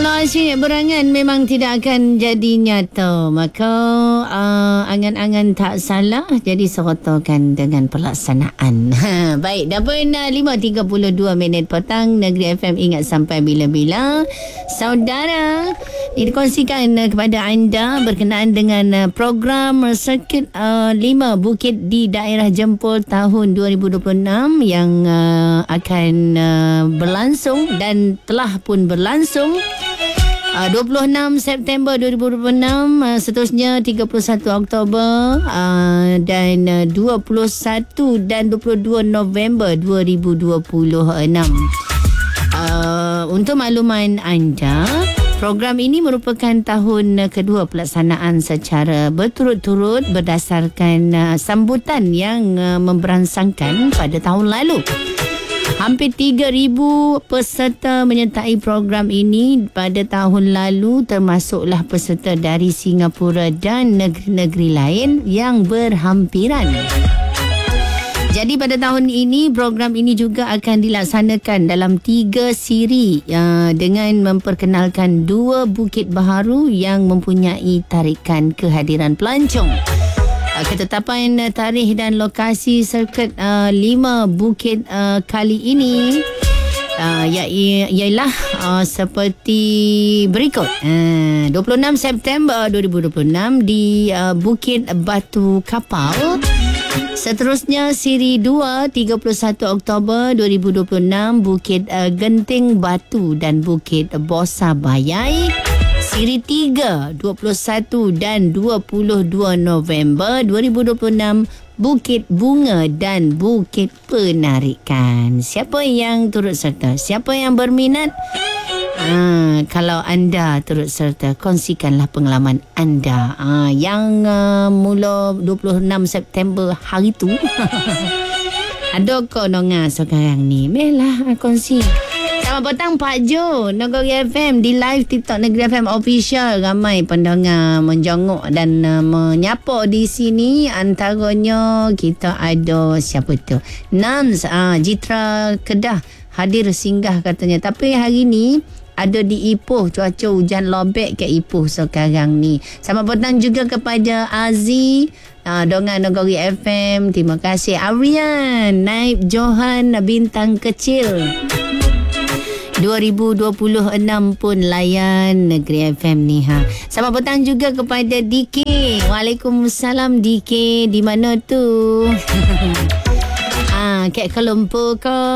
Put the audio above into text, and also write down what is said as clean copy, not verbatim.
Kalau asyik berangan memang tidak akan jadi nyata. Maka angan-angan tak salah, jadi serotokan dengan pelaksanaan. Baik, dah pun 5.32 petang. Negeri FM ingat sampai bila-bila. Saudara, dikongsikan kepada anda berkenaan dengan program Sirkuit 5 Bukit di daerah Jempol tahun 2026 yang akan berlangsung dan telah pun berlangsung 26 September 2026, seterusnya 31 Oktober dan 21 dan 22 November 2026. Untuk makluman anda, program ini merupakan tahun kedua pelaksanaan secara berturut-turut berdasarkan sambutan yang memberangsangkan pada tahun lalu. Hampir 3,000 peserta menyertai program ini pada tahun lalu, termasuklah peserta dari Singapura dan negeri-negeri lain yang berhampiran. Jadi pada tahun ini, program ini juga akan dilaksanakan dalam 3 siri dengan memperkenalkan 2 bukit baharu yang mempunyai tarikan kehadiran pelancong. Ketetapan tarikh dan lokasi sirkuit 5 bukit kali ini ialah seperti berikut. 26 September 2026 di Bukit Batu Kapal. Seterusnya siri 2 31 Oktober 2026 Bukit Genting Batu dan Bukit Bosa Bayai. Siri 3 21 dan 22 November 2026 Bukit Bunga dan Bukit Penarikan. Siapa yang turut serta? Siapa yang berminat? Kalau anda turut serta, kongsikanlah pengalaman anda. Yang mula 26 September hari tu. Ada kau nonga sekarang ni? Melah kongsi. Selamat petang Pak Jo, Negeri FM di live TikTok Negeri FM Official. Ramai pendengar menjenguk dan menyapa di sini. Antaranya kita ada siapa tu? Nans, Jitra Kedah hadir singgah katanya. Tapi hari ni ada di Ipoh, cuaca hujan lobek ke Ipoh sekarang ni. Selamat petang juga kepada Aziz Dongan Negeri FM. Terima kasih Arian, Naib Johan Bintang Kecil 2026 pun layan Negeri FM ni. Selamat petang juga kepada DK. Waalaikumsalam DK. Di mana tu? Kat Kuala Lumpur ke?